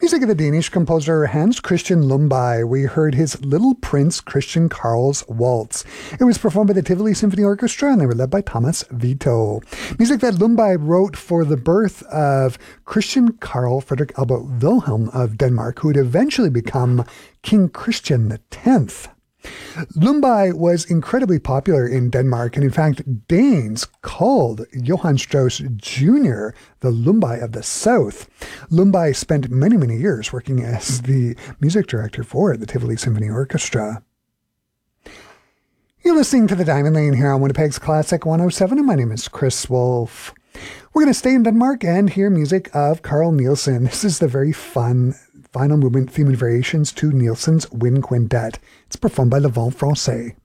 Music of the Danish composer Hans Christian Lumby. We heard his Little Prince Christian Karl's Waltz. It was performed by the Tivoli Symphony Orchestra, and they were led by Thomas Vito. Music that Lumby wrote for the birth of Christian Karl Frederick Albert Wilhelm of Denmark, who would eventually become King Christian X. Lumby was incredibly popular in Denmark, and in fact, Danes called Johann Strauss Jr. the Lumby of the South. Lumby spent many, many years working as the music director for the Tivoli Symphony Orchestra. You're listening to The Diamond Lane here on Winnipeg's Classic 107, and my name is Chris Wolf. We're going to stay in Denmark and hear music of Carl Nielsen. This is the very fun final movement theme and variations to Nielsen's Wind Quintet. It's performed by Le Vent Francais.